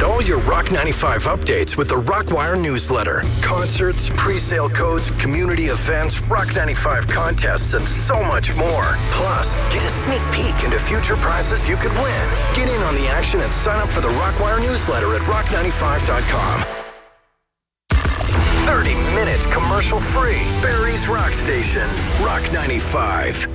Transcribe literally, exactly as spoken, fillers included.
Get all your Rock ninety-five updates with the Rockwire newsletter. Concerts, pre-sale codes, community events, Rock ninety-five contests, and so much more. Plus, get a sneak peek into future prizes you could win. Get in on the action and sign up for the Rockwire newsletter at rock ninety-five dot com. thirty minutes commercial free. Barrie's Rock Station. Rock ninety-five.